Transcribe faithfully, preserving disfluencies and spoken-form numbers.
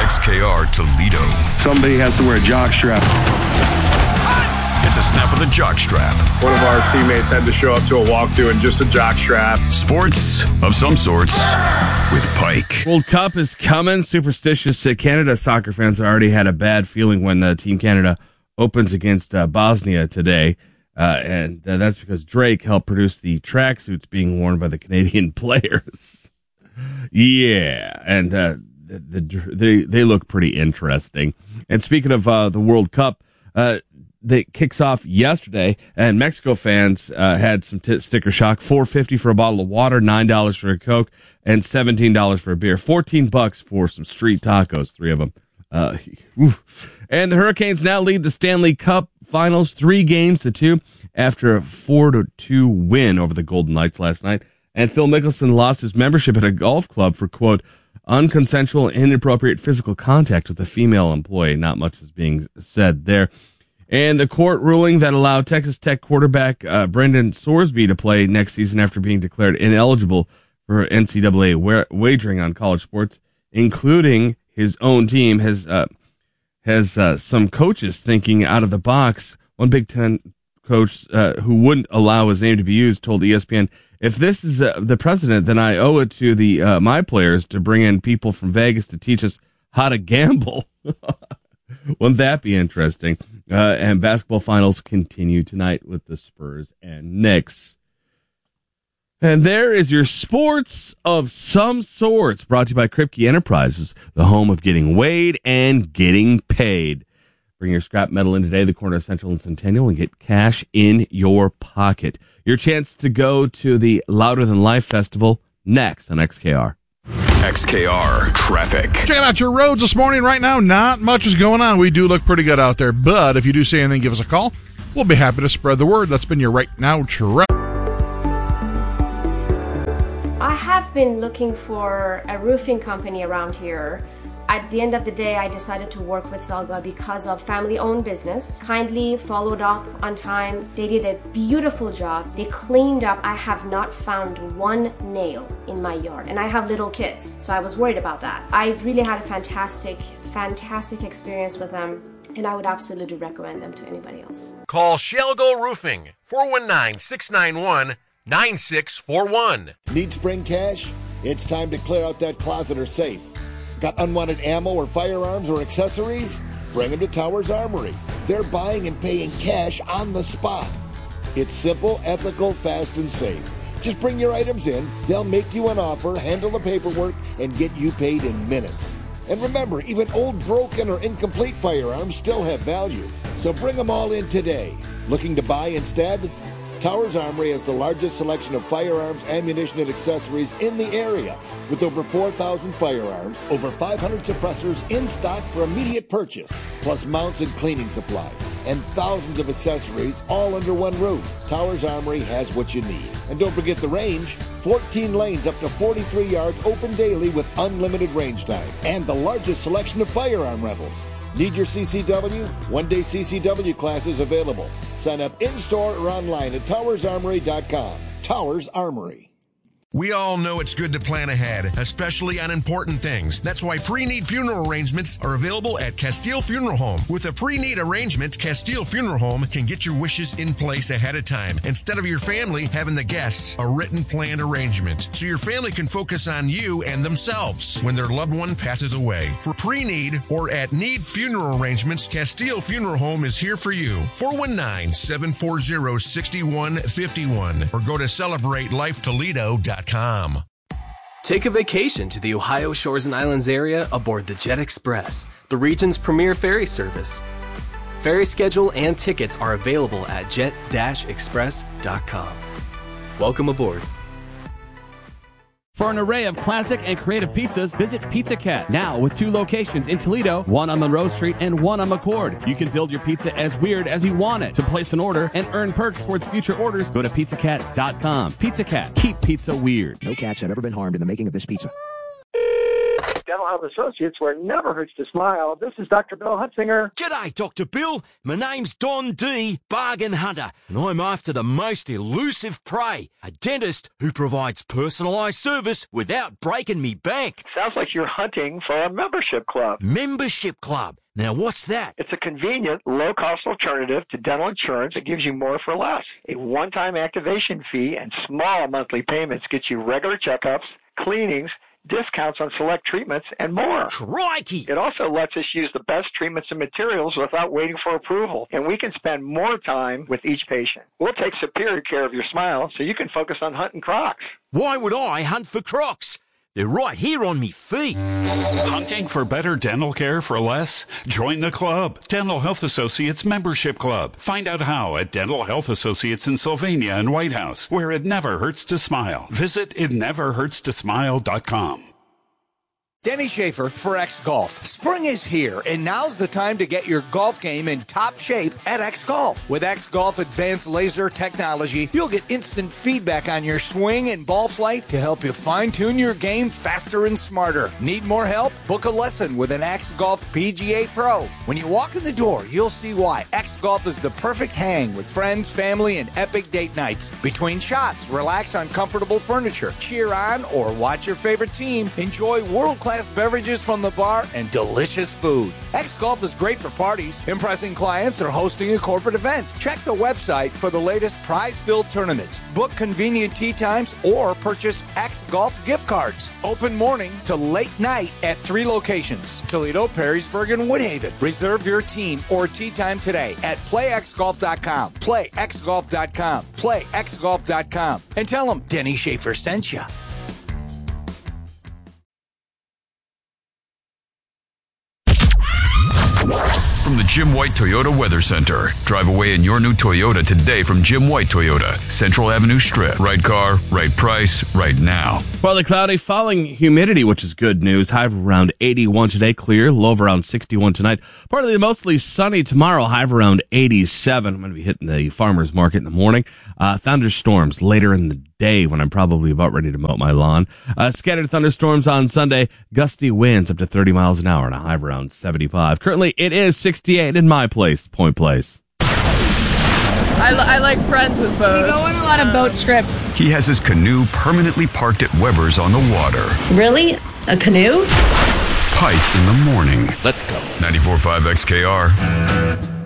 X K R Toledo. Somebody has to wear a jock strap. It's a snap of the jock strap. One of our teammates had to show up to a walkthrough in just a jock strap. Sports of some sorts with Pike. World Cup is coming. Superstitious uh, Canada soccer fans already had a bad feeling when uh, Team Canada opens against uh, Bosnia today. Uh, and uh, that's because Drake helped produce the tracksuits being worn by the Canadian players. Yeah, and uh, the, the, they, they look pretty interesting. And speaking of uh, the World Cup, uh, that kicks off yesterday, and Mexico fans uh, had some t- sticker shock. four dollars and fifty cents for a bottle of water, nine dollars for a Coke, and seventeen dollars for a beer. fourteen bucks for some street tacos, three of them. Uh, and the Hurricanes now lead the Stanley Cup Finals, three games to two, after a four to two win over the Golden Knights last night. And Phil Mickelson lost his membership at a golf club for, quote, unconsensual, inappropriate physical contact with a female employee. Not much is being said there. And the court ruling that allowed Texas Tech quarterback uh, Brendan Sorsby to play next season after being declared ineligible for N C double A wa- wagering on college sports, including his own team, has uh, has uh, some coaches thinking out of the box. One Big Ten coach uh, who wouldn't allow his name to be used told E S P N, if this is uh, the precedent, then I owe it to the uh, my players to bring in people from Vegas to teach us how to gamble. Wouldn't that be interesting? Uh, and basketball finals continue tonight with the Spurs and Knicks. And there is your sports of some sorts, brought to you by Kripke Enterprises, the home of getting weighed and getting paid. Bring your scrap metal in today, the corner of Central and Centennial, and get cash in your pocket. Your chance to go to the Louder Than Life Festival next on X K R. X K R traffic. Checking out your roads this morning. Right now, not much is going on. We do look pretty good out there, but if you do see anything, give us a call. We'll be happy to spread the word. That's been your Right Now traffic. I have been looking for a roofing company around here. At the end of the day, I decided to work with Zelga because of family-owned business. Kindly followed up on time. They did a beautiful job. They cleaned up. I have not found one nail in my yard, and I have little kids, so I was worried about that. I really had a fantastic, fantastic experience with them, and I would absolutely recommend them to anybody else. Call Shelgo Roofing, four one nine, six nine one, nine six four one. Need spring cash? It's time to clear out that closet or safe. Got unwanted ammo or firearms or accessories? Bring them to Towers Armory. They're buying and paying cash on the spot. It's simple, ethical, fast, and safe. Just bring your items in, they'll make you an offer, handle the paperwork, and get you paid in minutes. And remember, even old, broken, or incomplete firearms still have value. So bring them all in today. Looking to buy instead? Towers Armory has the largest selection of firearms, ammunition, and accessories in the area, with over four thousand firearms, over five hundred suppressors in stock for immediate purchase, plus mounts and cleaning supplies, and thousands of accessories all under one roof. Towers Armory has what you need. And don't forget the range, fourteen lanes up to forty-three yards open daily with unlimited range time, and the largest selection of firearm rentals. Need your C C W? One-day C C W classes available. Sign up in-store or online at towers armory dot com. Towers Armory. We all know it's good to plan ahead, especially on important things. That's why pre-need funeral arrangements are available at Castile Funeral Home. With a pre-need arrangement, Castile Funeral Home can get your wishes in place ahead of time, instead of your family having the guests a written planned arrangement, so your family can focus on you and themselves when their loved one passes away. For pre-need or at need funeral arrangements, Castile Funeral Home is here for you. four one nine, seven four zero, six one five one or go to celebrate life toledo dot com. Take a vacation to the Ohio Shores and Islands area aboard the Jet Express, the region's premier ferry service. Ferry schedule and tickets are available at jet dash express dot com. Welcome aboard. For an array of classic and creative pizzas, visit Pizza Cat. Now with two locations in Toledo, one on Monroe Street and one on McCord. You can build your pizza as weird as you want it. To place an order and earn perks towards future orders, go to pizza cat dot com. Pizza Cat, keep pizza weird. No cats have ever been harmed in the making of this pizza. Dental Health Associates, where it never hurts to smile. This is Doctor Bill Hutzinger. G'day, Doctor Bill. My name's Don D, Bargain Hunter, and I'm after the most elusive prey, a dentist who provides personalised service without breaking me bank. Sounds like you're hunting for a membership club. Membership club? Now, what's that? It's a convenient, low-cost alternative to dental insurance that gives you more for less. A one-time activation fee and small monthly payments get you regular checkups, cleanings, discounts on select treatments, and more. Crikey! It also lets us use the best treatments and materials without waiting for approval, and we can spend more time with each patient. We'll take superior care of your smile so you can focus on hunting crocs. Why would I hunt for crocs? They're right here on me feet. Hunting for better dental care for less? Join the club, Dental Health Associates Membership Club. Find out how at Dental Health Associates in Sylvania and White House, where it never hurts to smile. Visit it never hurts to smile dot com. Denny Schaefer for X Golf. Spring is here, and now's the time to get your golf game in top shape at X Golf. With X Golf Advanced Laser Technology, you'll get instant feedback on your swing and ball flight to help you fine-tune your game faster and smarter. Need more help? Book a lesson with an X Golf P G A Pro. When you walk in the door, you'll see why X Golf is the perfect hang with friends, family, and epic date nights. Between shots, relax on comfortable furniture, cheer on or watch your favorite team, enjoy world-class beverages from the bar, and delicious food. X Golf is great for parties, impressing clients, or hosting a corporate event. Check the website for the latest prize-filled tournaments. Book convenient tee times or purchase X Golf gift cards. Open morning to late night at three locations: Toledo, Perrysburg, and Woodhaven. Reserve your team or tee time today at play x golf dot com. play x golf dot com. play x golf dot com. And tell them Denny Schaefer sent you. From the Jim White Toyota Weather Center. Drive away in your new Toyota today from Jim White Toyota. Central Avenue Strip. Right car, right price, right now. Partly cloudy, falling humidity, which is good news. High of around eighty-one today, clear. Low of around sixty-one tonight. Partly mostly sunny tomorrow, high of around eighty-seven. I'm going to be hitting the farmer's market in the morning. Uh, thunderstorms later in the day when I'm probably about ready to mow my lawn. Uh, scattered thunderstorms on Sunday. Gusty winds up to thirty miles an hour and a high of around seventy-five. Currently, it is sixty-eight in my place, Point Place. I, li- I like friends with boats. We go on a lot of boat trips. He has his canoe permanently parked at Weber's on the water. Really? A canoe? Pike in the morning. Let's go. ninety-four point five X K R.